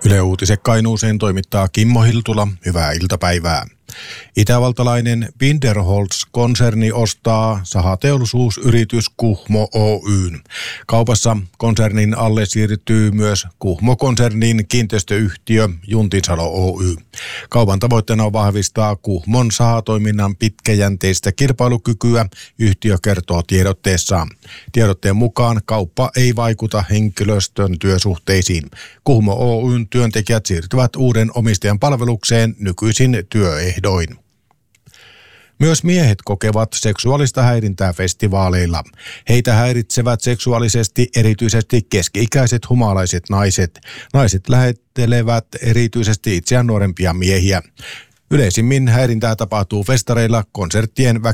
Yle Uutiset Kainuuseen toimittaa Kimmo Hiltula. Hyvää iltapäivää. Itävaltalainen Binderholz-konserni ostaa sahateollisuusyritys Kuhmo Oyn. Kaupassa konsernin alle siirtyy myös Kuhmo-konsernin kiinteistöyhtiö Juntinsalo Oy. Kaupan tavoitteena on vahvistaa Kuhmon sahatoiminnan pitkäjänteistä kilpailukykyä, yhtiö kertoo tiedotteessaan. Tiedotteen mukaan kauppa ei vaikuta henkilöstön työsuhteisiin. Kuhmo Oyn työntekijät siirtyvät uuden omistajan palvelukseen nykyisin työehdoin. Myös miehet kokevat seksuaalista häirintää festivaaleilla. Heitä häiritsevät seksuaalisesti erityisesti keski-ikäiset humalaiset naiset. Naiset lähettelevät erityisesti itseään nuorempia miehiä. Yleisimmin häirintää tapahtuu festareilla, konserttien